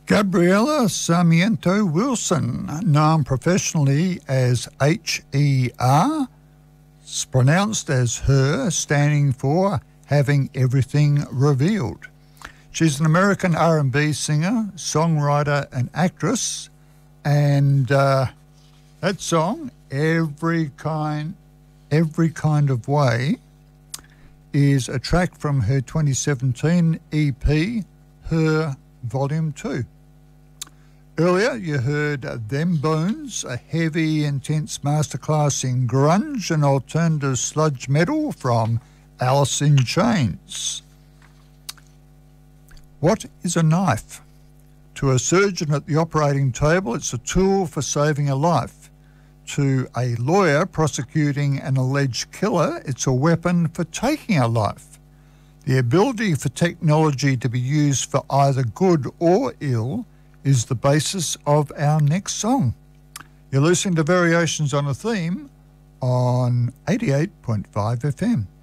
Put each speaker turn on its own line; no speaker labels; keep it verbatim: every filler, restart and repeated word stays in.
Gabriela Sarmiento Wilson, known professionally as H E R, it's pronounced as her, standing for Having Everything Revealed. She's an American R and B singer, songwriter and actress, and uh, that song, Every Kind, Every Kind of Way, is a track from her twenty seventeen E P, Her Volume two. Earlier, you heard Them Bones, a heavy, intense masterclass in grunge and alternative sludge metal from Alice in Chains. What is a knife? To a surgeon at the operating table, it's a tool for saving a life. To a lawyer prosecuting an alleged killer, it's a weapon for taking a life. The ability for technology to be used for either good or ill is the basis of our next song. You're listening to Variations on a Theme on eighty-eight point five F M.